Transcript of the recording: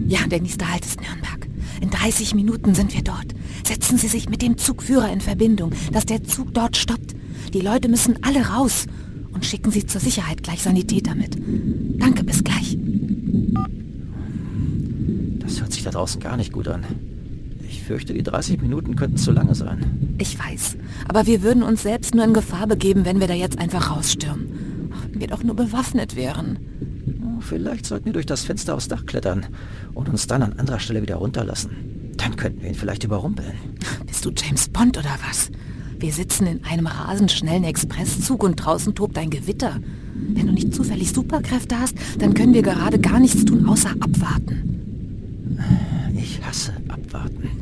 Ja, der nächste Halt ist Nürnberg. In 30 Minuten sind wir dort. Setzen Sie sich mit dem Zugführer in Verbindung, dass der Zug dort stoppt. Die Leute müssen alle raus. Und schicken Sie zur Sicherheit gleich Sanitäter mit. Danke, bis gleich. Das hört sich da draußen gar nicht gut an. Ich fürchte, die 30 Minuten könnten zu lange sein. Ich weiß, aber wir würden uns selbst nur in Gefahr begeben, wenn wir da jetzt einfach rausstürmen. Ach, wenn wir doch nur bewaffnet wären. Vielleicht sollten wir durch das Fenster aufs Dach klettern und uns dann an anderer Stelle wieder runterlassen. Dann könnten wir ihn vielleicht überrumpeln. Bist du James Bond oder was? Wir sitzen in einem rasend schnellen Expresszug und draußen tobt ein Gewitter. Wenn du nicht zufällig Superkräfte hast, dann können wir gerade gar nichts tun, außer abwarten. Ich hasse abwarten.